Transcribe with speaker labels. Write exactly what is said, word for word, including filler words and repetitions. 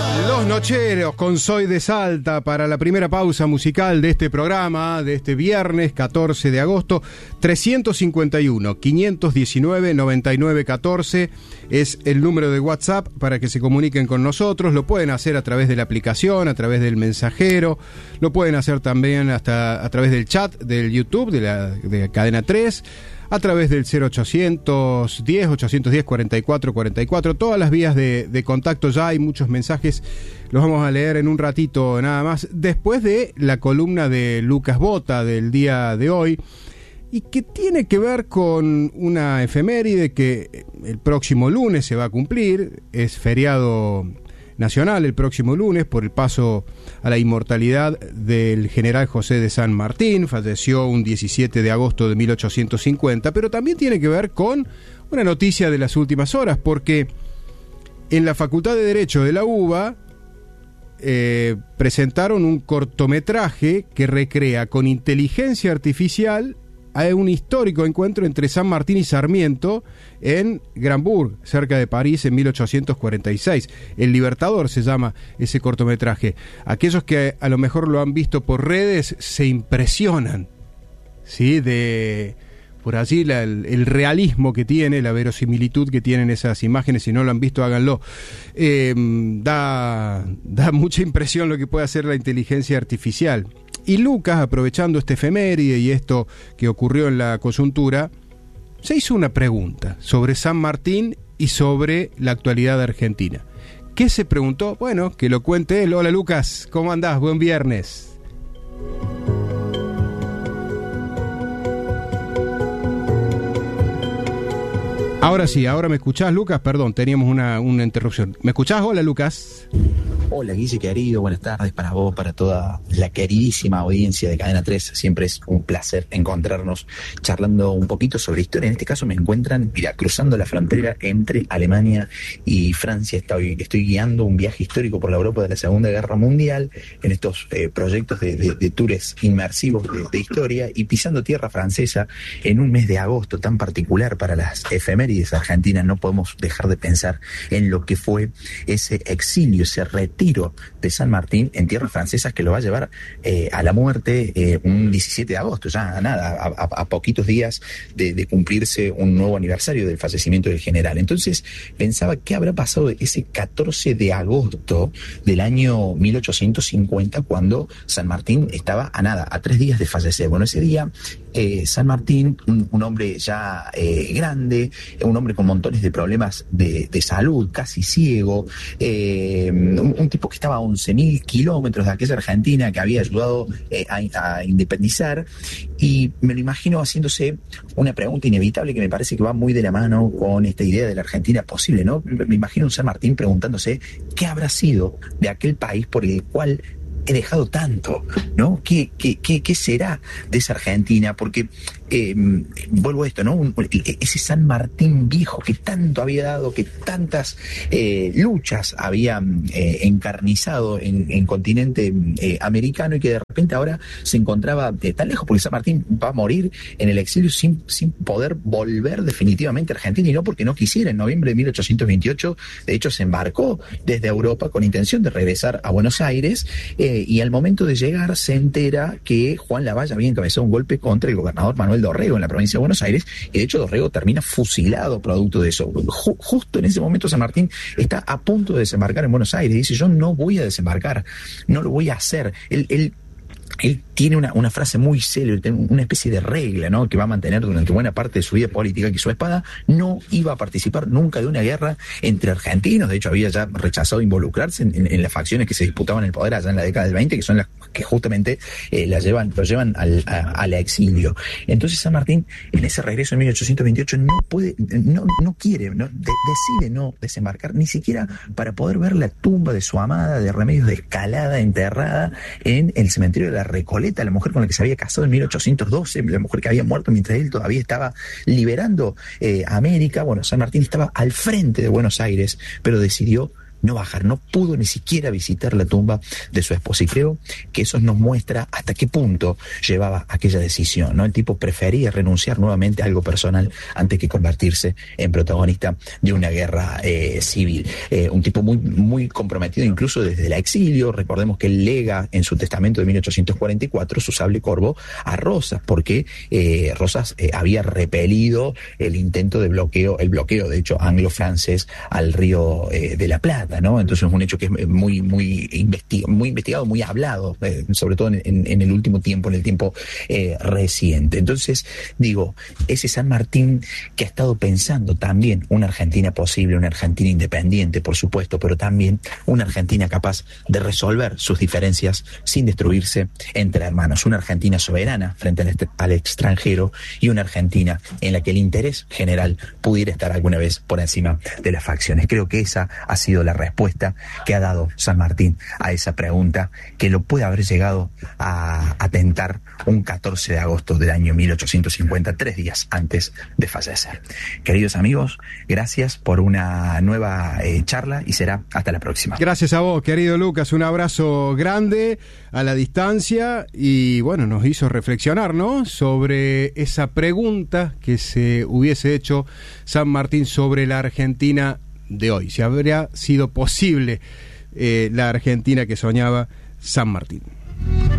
Speaker 1: Los Nocheros con Soy de Salta para la primera pausa musical de este programa, de este viernes catorce de agosto. Trescientos cincuenta y uno, quinientos diecinueve, noventa y nueve catorce es el número de WhatsApp para que se comuniquen con nosotros. Lo pueden hacer a través de la aplicación, a través del mensajero, lo pueden hacer también hasta a través del chat del YouTube de la de Cadena tres, a través del cero ochocientos diez, ochocientos diez, cuarenta y cuatro cuarenta y cuatro. Todas las vías de, de contacto, ya hay muchos mensajes, los vamos a leer en un ratito nada más, después de la columna de Lucas Bota del día de hoy, y que tiene que ver con una efeméride que el próximo lunes se va a cumplir. Es feriado nacional el próximo lunes por el paso a la inmortalidad del general José de San Martín. Falleció un diecisiete de agosto de mil ochocientos cincuenta, pero también tiene que ver con una noticia de las últimas horas, porque en la Facultad de Derecho de la UBA eh, presentaron un cortometraje que recrea con inteligencia artificial hay un histórico encuentro entre San Martín y Sarmiento en Grambourg, cerca de París, en mil ochocientos cuarenta y seis. El Libertador se llama ese cortometraje. Aquellos que a lo mejor lo han visto por redes se impresionan, ¿sí? De por allí la, el, el realismo que tiene, la verosimilitud que tienen esas imágenes. Si no lo han visto, háganlo. Eh, da, da mucha impresión lo que puede hacer la inteligencia artificial. Y Lucas, aprovechando este efeméride y esto que ocurrió en la coyuntura, se hizo una pregunta sobre San Martín y sobre la actualidad de Argentina. ¿Qué se preguntó? Bueno, que lo cuente él. Hola Lucas, ¿cómo andás? Buen viernes. Ahora sí, ahora me escuchás, Lucas. Perdón, teníamos una, una interrupción. ¿Me escuchás? Hola, Lucas.
Speaker 2: Hola, Guille, querido. Buenas tardes para vos, para toda la queridísima audiencia de Cadena tres. Siempre es un placer encontrarnos charlando un poquito sobre historia. En este caso me encuentran, mira, cruzando la frontera entre Alemania y Francia. Estoy, estoy guiando un viaje histórico por la Europa de la Segunda Guerra Mundial en estos eh, proyectos de, de, de tours inmersivos de, de historia, y pisando tierra francesa en un mes de agosto tan particular para las efemérides argentinas. No podemos dejar de pensar en lo que fue ese exilio, ese retiro de San Martín en tierras francesas, que lo va a llevar eh, a la muerte eh, un diecisiete de agosto, ya nada, a, a, a poquitos días de, de cumplirse un nuevo aniversario del fallecimiento del general. Entonces pensaba, ¿qué habrá pasado ese catorce de agosto del año mil ochocientos cincuenta, cuando San Martín estaba a nada, a tres días de fallecer? Bueno, ese día eh, San Martín, un, un hombre ya eh, grande, un hombre con montones de problemas de, de salud, casi ciego, eh, un, un tipo que estaba a once mil kilómetros de aquella Argentina que había ayudado eh, a, a independizar, y me lo imagino haciéndose una pregunta inevitable que me parece que va muy de la mano con esta idea de la Argentina posible, ¿no? Me imagino un San Martín preguntándose qué habrá sido de aquel país por el cual he dejado tanto, ¿no? ¿Qué, qué, qué, qué será de esa Argentina? Porque eh, vuelvo a esto, ¿no? Un, ese San Martín viejo que tanto había dado, que tantas eh, luchas había eh, encarnizado en, en continente eh, americano, y que de repente ahora se encontraba eh, tan lejos, porque San Martín va a morir en el exilio sin, sin poder volver definitivamente a Argentina, y no porque no quisiera. En noviembre de mil ochocientos veintiocho, de hecho, se embarcó desde Europa con intención de regresar a Buenos Aires, eh, y al momento de llegar se entera que Juan Lavalle había encabezado un golpe contra el gobernador Manuel Dorrego en la provincia de Buenos Aires, y de hecho Dorrego termina fusilado producto de eso. Ju- justo en ese momento San Martín está a punto de desembarcar en Buenos Aires, y dice: yo no voy a desembarcar, no lo voy a hacer. Él, él Él tiene una, una frase muy célebre, una especie de regla, ¿no?, que va a mantener durante buena parte de su vida política, que su espada no iba a participar nunca de una guerra entre argentinos. De hecho, había ya rechazado involucrarse en, en, en las facciones que se disputaban el poder allá en la década del veinte, que son las que justamente eh, la llevan, lo llevan al, a, al exilio. Entonces San Martín, en ese regreso en mil ochocientos veintiocho, no puede, no, no quiere, no, de, decide no desembarcar, ni siquiera para poder ver la tumba de su amada de Remedios de Escalada, enterrada en el cementerio de la Recoleta, la mujer con la que se había casado en mil ochocientos doce, la mujer que había muerto mientras él todavía estaba liberando eh, América. Bueno, San Martín estaba al frente de Buenos Aires, pero decidió no bajar, no pudo ni siquiera visitar la tumba de su esposa. Y creo que eso nos muestra hasta qué punto llevaba aquella decisión, ¿no? El tipo prefería renunciar nuevamente a algo personal antes que convertirse en protagonista de una guerra eh, civil. Eh, un tipo muy, muy comprometido incluso desde el exilio. Recordemos que él lega en su testamento de mil ochocientos cuarenta y cuatro su sable corvo a Rosas, porque eh, Rosas eh, había repelido el intento de bloqueo, el bloqueo de hecho anglo-francés al río eh, de la Plata, ¿no? Entonces es un hecho que es muy, muy, investi- muy investigado, muy hablado, eh, sobre todo en, en, en el último tiempo, en el tiempo eh, reciente. Entonces, digo, ese San Martín que ha estado pensando también una Argentina posible, una Argentina independiente, por supuesto, pero también una Argentina capaz de resolver sus diferencias sin destruirse entre hermanos, una Argentina soberana frente al, est- al extranjero y una Argentina en la que el interés general pudiera estar alguna vez por encima de las facciones. Creo que esa ha sido la respuesta que ha dado San Martín a esa pregunta, que lo puede haber llegado a, a tentar un catorce de agosto del año mil ochocientos cincuenta, tres días antes de fallecer. Queridos amigos, gracias por una nueva eh, charla y será hasta la próxima.
Speaker 1: Gracias a vos, querido Lucas, un abrazo grande a la distancia y bueno, nos hizo reflexionar, ¿no?, sobre esa pregunta que se hubiese hecho San Martín sobre la Argentina de hoy, si habría sido posible eh, la Argentina que soñaba San Martín.